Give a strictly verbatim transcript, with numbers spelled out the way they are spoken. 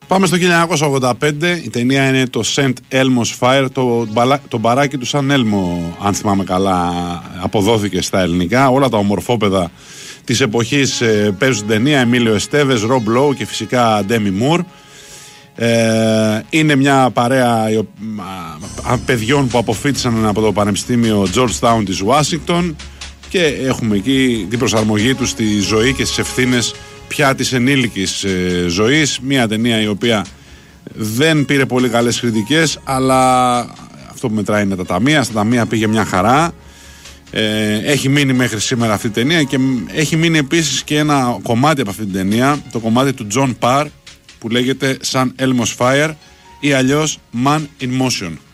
Πάμε στο χίλια εννιακόσια ογδόντα πέντε. Η ταινία είναι το Saint Elmo's Fire. Το, το μπαράκι του Σαν Έλμο, αν θυμάμαι καλά, αποδόθηκε στα ελληνικά. Όλα τα ομορφόπεδα της εποχής ε, παίζουν την ταινία. Εμίλιο Εστέβες, Ρομπ Λόου και φυσικά Ντέμι Μουρ. Ε, είναι μια παρέα ε, παιδιών που αποφοίτησαν από το Πανεπιστήμιο Georgetown της Ουάσιγκτον και έχουμε εκεί την προσαρμογή τους στη ζωή και στις ευθύνες πια της ενήλικης ε, ζωής. Μια ταινία η οποία δεν πήρε πολύ καλές κριτικές, αλλά αυτό που μετράει είναι τα ταμεία. Στα ταμεία πήγε μια χαρά. Ε, έχει μείνει μέχρι σήμερα αυτή η ταινία και έχει μείνει επίσης και ένα κομμάτι από αυτή την ταινία, το κομμάτι του John Parr που λέγεται Σαν Elmo's Fire ή αλλιώς Man in Motion.